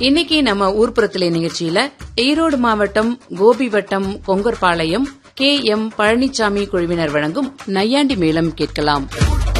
இன்னைக்கு நம்ம ஊர்ப்புறத்திலே நிகழ்ச்சியில ஈரோடு மாவட்டம் கோபி வட்டம் கொங்கர்பாளையம் KM பழனிசாமி குழுவினர் வழங்கும் நையாண்டி மேளம் கேட்கலாம்.